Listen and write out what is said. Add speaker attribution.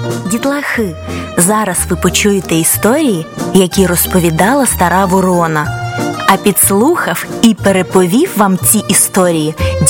Speaker 1: Дітлахи, зараз ви почуєте історії, які розповідала стара ворона. А підслухав і переповів вам ці історії